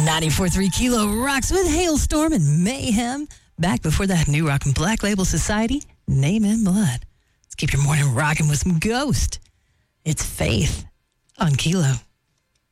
94.3 Kilo rocks with Hailstorm and Mayhem. Back before that, new rock and Black Label Society, Name in Blood. Let's keep your morning rocking with some Ghost. It's Faith on Kilo.